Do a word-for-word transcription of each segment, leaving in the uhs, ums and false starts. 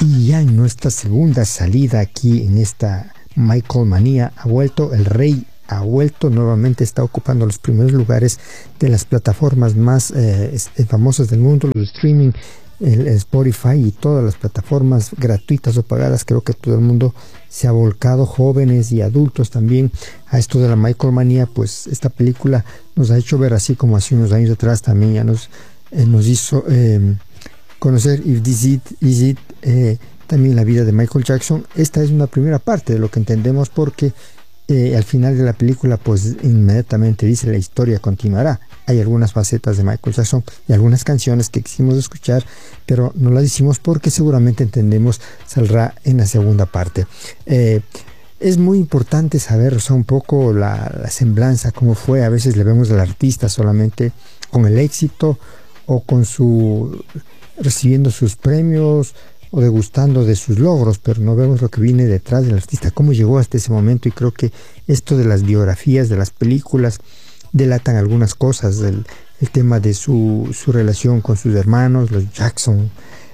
Y ya en nuestra segunda salida aquí en esta Michael Manía ha vuelto el rey, ha vuelto nuevamente, está ocupando los primeros lugares de las plataformas más eh, famosas del mundo, los streaming, el, el Spotify y todas las plataformas gratuitas o pagadas. Creo que todo el mundo se ha volcado, jóvenes y adultos también, a esto de la Michael Manía. Pues esta película nos ha hecho ver, así como hace unos años atrás también ya nos, eh, nos hizo eh, conocer If This It, Is It, eh, también la vida de Michael Jackson. Esta es una primera parte de lo que entendemos, porque eh, al final de la película pues inmediatamente dice: la historia continuará. Hay algunas facetas de Michael Jackson y algunas canciones que quisimos escuchar, pero no las hicimos porque seguramente entendemos saldrá en la segunda parte. Eh, es muy importante saber, o sea, un poco la, la semblanza, cómo fue. A veces le vemos al artista solamente con el éxito o con su recibiendo sus premios o degustando de sus logros, pero no vemos lo que viene detrás del artista, cómo llegó hasta ese momento. Y creo que esto de las biografías, de las películas, delatan algunas cosas, del el tema de su, su relación con sus hermanos, los Jackson,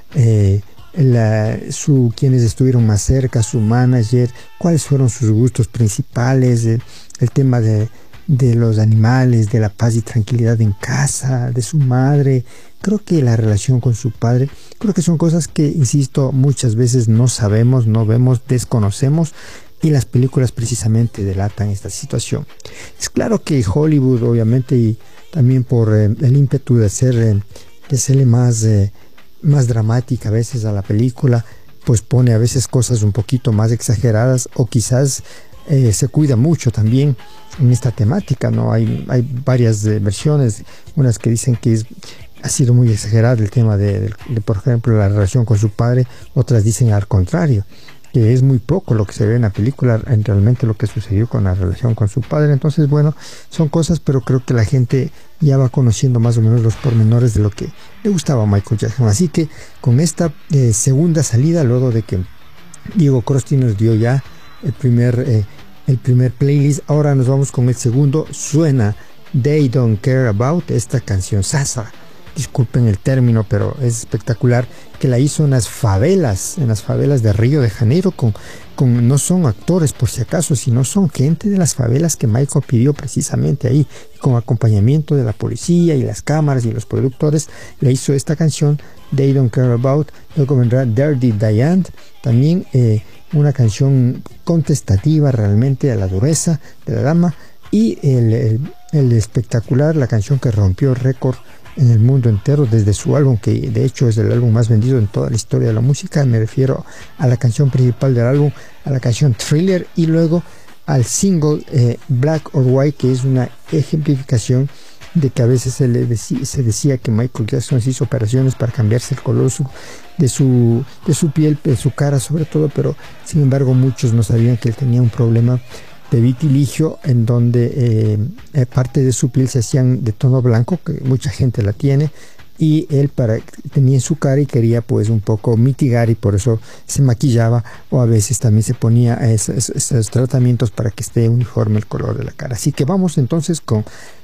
eh, la, su, quienes estuvieron más cerca, su manager, cuáles fueron sus gustos principales, el, el tema de, de los animales, de la paz y tranquilidad en casa, de su madre. Creo que la relación con su padre, creo que son cosas que, insisto, muchas veces no sabemos, no vemos, desconocemos, y las películas precisamente delatan esta situación. Es claro que Hollywood, obviamente, y también por eh, el ímpetu de hacer, eh, de hacerle más, eh, más dramática a veces a la película, pues pone a veces cosas un poquito más exageradas, o quizás eh, se cuida mucho también en esta temática, ¿no? Hay, hay varias eh, versiones, unas que dicen que es, ha sido muy exagerado el tema de, de, de, por ejemplo, la relación con su padre. Otras dicen al contrario, que es muy poco lo que se ve en la película, en realmente lo que sucedió con la relación con su padre. Entonces, bueno, son cosas, pero creo que la gente ya va conociendo más o menos los pormenores de lo que le gustaba a Michael Jackson. Así que con esta eh, segunda salida, luego de que Diego Crosti nos dio ya el primer, eh, el primer playlist, ahora nos vamos con el segundo. Suena They Don't Care About, esta canción sasa, disculpen el término, pero es espectacular, que la hizo en las favelas, en las favelas de Río de Janeiro, con, con no son actores por si acaso, sino son gente de las favelas que Michael pidió precisamente ahí, con acompañamiento de la policía y las cámaras y los productores. Le hizo esta canción, They Don't Care About. Luego vendrá Dirty Diane, también eh, una canción contestativa realmente a la dureza de la dama, y el, el, el espectacular, la canción que rompió récord en el mundo entero desde su álbum, que de hecho es el álbum más vendido en toda la historia de la música. Me refiero a la canción principal del álbum, a la canción Thriller, y luego al single eh, Black or White, que es una ejemplificación de que a veces se, le decí, se decía que Michael Jackson se hizo operaciones para cambiarse el color su, de, su, de su piel, de su cara sobre todo, pero sin embargo muchos no sabían que él tenía un problema de vitiligio, en donde eh, parte de su piel se hacían de tono blanco, que mucha gente la tiene, y él para, tenía en su cara y quería pues un poco mitigar, y por eso se maquillaba, o a veces también se ponía esos, esos tratamientos para que esté uniforme el color de la cara. Así que vamos entonces con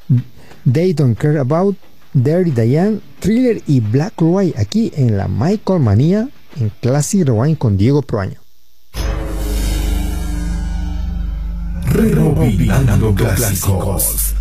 They Don't Care About, Dirty Diane, Thriller y Black or White, aquí en la Michael Manía, en Classic Rewind con Diego Proaño. Rebobinando clásicos.